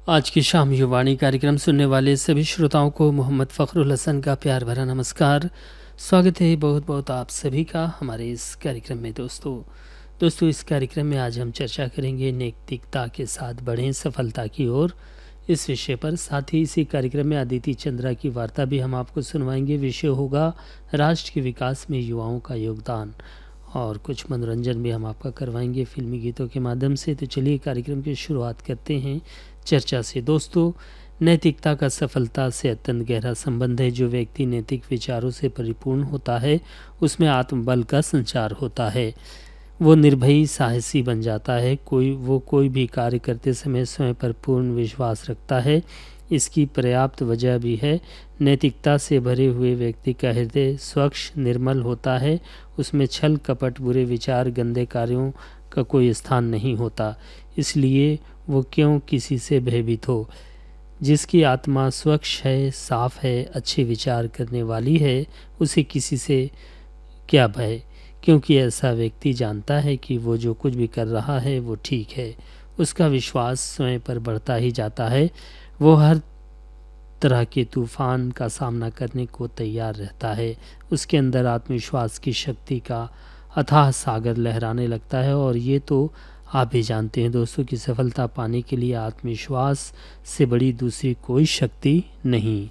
आज की शाम युवाणी कार्यक्रम सुनने वाले सभी श्रोताओं को मोहम्मद फ़खरुल हसन का प्यार भरा नमस्कार। स्वागत है बहुत बहुत आप सभी का हमारे इस कार्यक्रम में। दोस्तों इस कार्यक्रम में आज हम चर्चा करेंगे नैतिकता के साथ बढ़ें सफलता की ओर, इस विषय पर। साथ ही इसी कार्यक्रम में अदिति चंद्रा की वार्ता भी हम आपको सुनवाएंगे। विषय होगा राष्ट्र के विकास में युवाओं का योगदान, और कुछ मनोरंजन भी हम आपका करवाएंगे फिल्मी गीतों के माध्यम से। तो चलिए कार्यक्रम की शुरुआत करते हैं चर्चा से। दोस्तों, नैतिकता का सफलता से अत्यंत गहरा संबंध है। जो व्यक्ति नैतिक विचारों से परिपूर्ण होता है उसमें आत्मबल का संचार होता है। वो निर्भयी साहसी बन जाता है। कोई भी कार्य करते समय स्वयं पर पूर्ण विश्वास रखता है। इसकी पर्याप्त वजह भी है। नैतिकता से भरे हुए व्यक्ति का हृदय स्वच्छ निर्मल होता है। उसमें छल कपट, बुरे विचार, गंदे कार्यों का कोई स्थान नहीं होता। इसलिए वो क्यों किसी से भयभीत हो। जिसकी आत्मा स्वच्छ है, साफ है, अच्छे विचार करने वाली है, उसे किसी से क्या भय, क्योंकि ऐसा व्यक्ति जानता है कि वो जो कुछ भी कर रहा है वो ठीक है। उसका विश्वास स्वयं पर बढ़ता ही जाता है। वो हर तरह के तूफान का सामना करने को तैयार रहता है। उसके अंदर आत्मविश्वास की शक्ति का अथाह सागर लहराने लगता है। और ये तो आप भी जानते हैं दोस्तों कि सफलता पाने के लिए आत्मविश्वास से बड़ी दूसरी कोई शक्ति नहीं।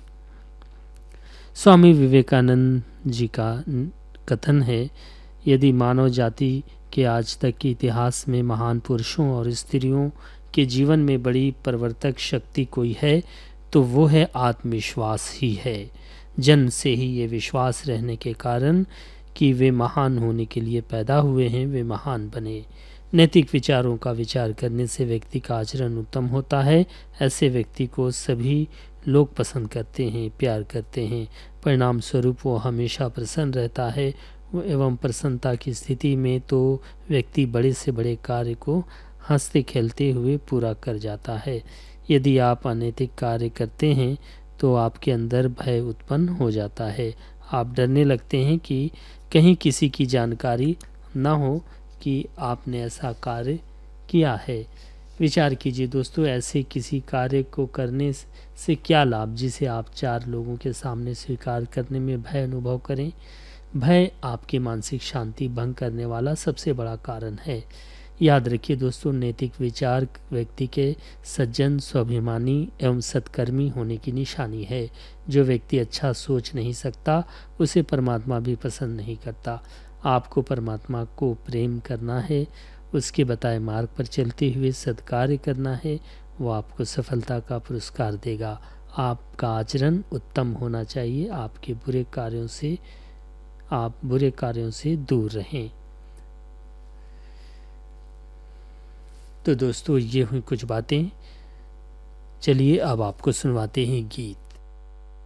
स्वामी विवेकानंद जी का कथन है, यदि मानव जाति के आज तक के इतिहास में महान पुरुषों और स्त्रियों के जीवन में बड़ी परिवर्तक शक्ति कोई है तो वो है आत्मविश्वास ही है। जन्म से ही ये विश्वास रहने के कारण कि वे महान होने के लिए पैदा हुए हैं, वे महान बने। नैतिक विचारों का विचार करने से व्यक्ति का आचरण उत्तम होता है। ऐसे व्यक्ति को सभी लोग पसंद करते हैं, प्यार करते हैं। परिणाम स्वरूप वो हमेशा प्रसन्न रहता है। एवं प्रसन्नता की स्थिति में तो व्यक्ति बड़े से बड़े कार्य को हंसते खेलते हुए पूरा कर जाता है। यदि आप अनैतिक कार्य करते हैं तो आपके अंदर भय उत्पन्न हो जाता है। आप डरने लगते हैं कि कहीं किसी की जानकारी न हो कि आपने ऐसा कार्य किया है। विचार कीजिए दोस्तों, ऐसे किसी कार्य को करने से क्या लाभ जिसे आप 4 लोगों के सामने स्वीकार करने में भय अनुभव करें। भय आपकी मानसिक शांति भंग करने वाला सबसे बड़ा कारण है। याद रखिए दोस्तों, नैतिक विचार व्यक्ति के सज्जन, स्वाभिमानी एवं सत्कर्मी होने की निशानी है। जो व्यक्ति अच्छा सोच नहीं सकता उसे परमात्मा भी पसंद नहीं करता। आपको परमात्मा को प्रेम करना है, उसके बताए मार्ग पर चलते हुए सत्कार्य करना है। वो आपको सफलता का पुरस्कार देगा। आपका आचरण उत्तम होना चाहिए। आप बुरे कार्यों से दूर रहें। तो दोस्तों, ये हुई कुछ बातें। चलिए अब आपको सुनवाते हैं गीत।